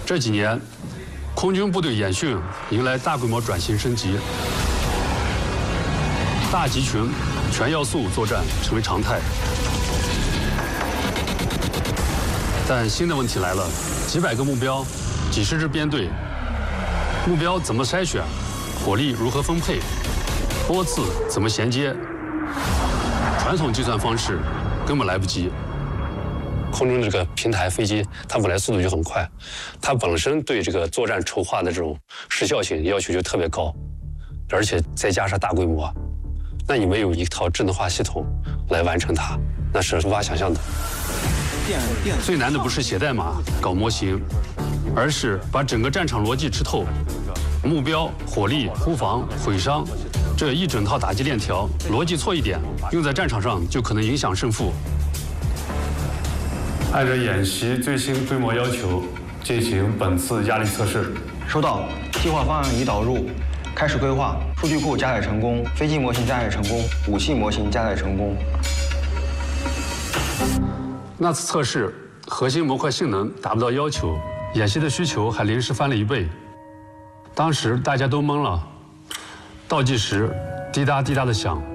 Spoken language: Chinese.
这几年，空军部队演训迎来大规模转型升级，大集群、全要素作战成为常态。但新的问题来了：几百个目标，几十支编队，目标怎么筛选？火力如何分配？波次怎么衔接？传统计算方式根本来不及。空中这个平台飞机，它本来速度就很快，它本身对这个作战筹划的这种时效性要求就特别高，而且再加上大规模，那你没有一套智能化系统来完成它，那是无法想象的。最难的不是写代码、搞模型，而是把整个战场逻辑吃透，目标、火力、忽防、毁伤，这一整套打击链条，逻辑错一点，用在战场上就可能影响胜负。按照演习最新规模要求，进行本次压力测试。 收到，计划方案已导入，开始规划。数据库加载成功，飞机模型加载成功，武器模型加载成功。 那次测试核心模块性能达不到要求，演习的需求还临时翻了1倍。当时大家都懵了，倒计时滴答滴答的响，